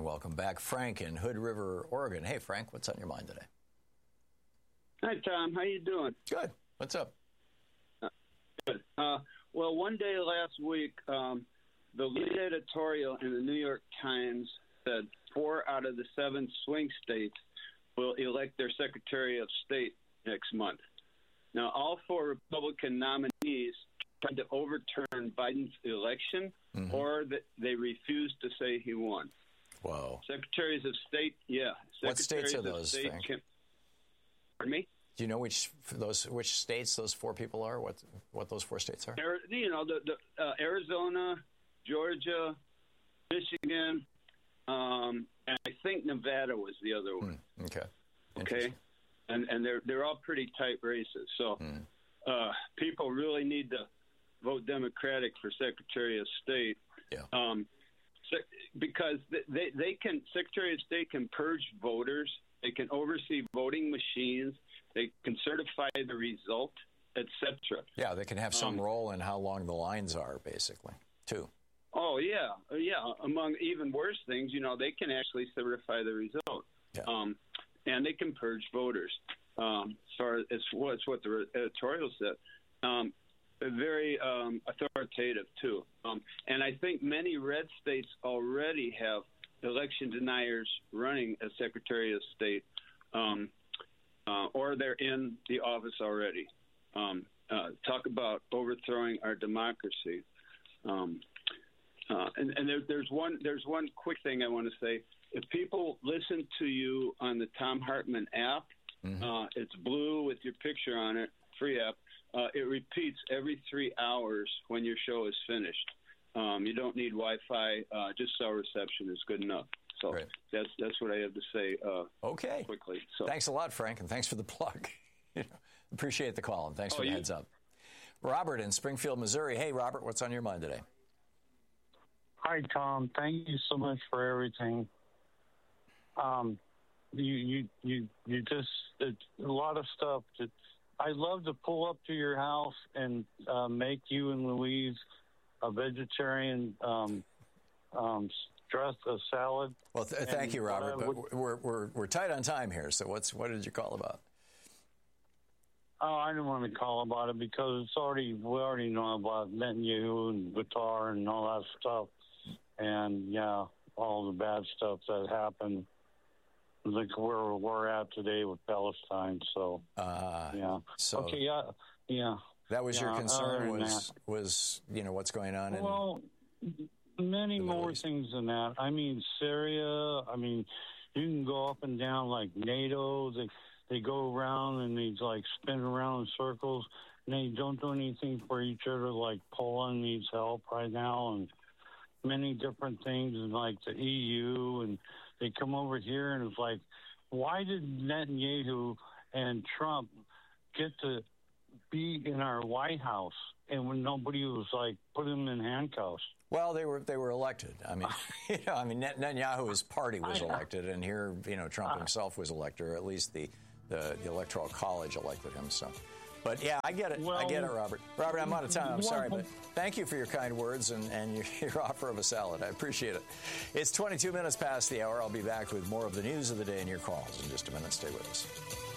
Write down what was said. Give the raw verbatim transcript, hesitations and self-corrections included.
and welcome back. Frank in Hood River, Oregon. Hey, Frank, what's on your mind today? Hi, Tom. How you doing? Good. What's up? Uh, good. Uh, well, one day last week, um, the lead editorial in the New York Times said four out of the seven swing states will elect their Secretary of State next month. Now, all four Republican nominees tried to overturn Biden's election, mm-hmm. or that they refused to say he won. Whoa. Secretaries of State, yeah. What states are those, Frank? Can, pardon me? Do you know which those which states those four people are? What what those four states are? You know, the, the uh, Arizona, Georgia, Michigan, um, and I think Nevada was the other one. Mm, okay. Okay. And and they're they're all pretty tight races. So mm. uh, people really need to vote Democratic for Secretary of State. Yeah. Um, because they they can Secretary of State can purge voters. They can oversee voting machines. They can certify the result, et cetera. Yeah, they can have some um, role in how long the lines are, basically, too. Oh, yeah. Yeah. Among even worse things, you know, they can actually certify the result. Yeah. Um, and they can purge voters. Um, as far as what's what the editorial said. Um, very um, authoritative, too. Um, and I think many red states already have election deniers running as Secretary of State. Um Uh, or they're in the office already. Um, uh, talk about overthrowing our democracy. Um, uh, and and there, there's one there's one quick thing I want to say. If people listen to you on the Thom Hartmann app, mm-hmm. uh, it's blue with your picture on it, free app. Uh, it repeats every three hours when your show is finished. Um, you don't need Wi-Fi. Uh, just cell reception is good enough. So Great. that's that's what I have to say. Uh, okay. Quickly. So thanks a lot, Frank, and thanks for the plug. Appreciate the call and thanks oh, for the you... heads up. Robert in Springfield, Missouri. Hey, Robert, what's on your mind today? Hi, Tom. Thank you so much for everything. Um, you you you you just it's a lot of stuff. That I'd love to pull up to your house and uh, make you and Louise a vegetarian. Um, um, dress a salad. Well, th- thank you, Robert. But would, we're we're we're tight on time here. So what's what did you call about? Oh, I didn't want to call about it because it's already we already know about Netanyahu and Qatar and all that stuff, and yeah, all the bad stuff that happened. Like where we're at today with Palestine. So uh, yeah. So okay, yeah, yeah. That was yeah, your concern was that. was you know what's going on in well. Many more things than that. I mean, Syria. I mean, you can go up and down like NATO. They they go around and they like spin around in circles, and they don't do anything for each other. Like Poland needs help right now, and many different things, and like the E U, and they come over here, and it's like, why did Netanyahu and Trump get to be in our White House, and when nobody was like put them in handcuffs? Well, they were they were elected. I mean, you know, I mean, Netanyahu's party was elected, and here, you know, Trump himself was elected, or at least the, the, the Electoral College elected him. So, but yeah, I get it. Well, I get it, Robert. Robert, I'm out of time. I'm sorry, but thank you for your kind words and, and your, your offer of a salad. I appreciate it. It's twenty-two minutes past the hour. I'll be back with more of the news of the day and your calls in just a minute. Stay with us.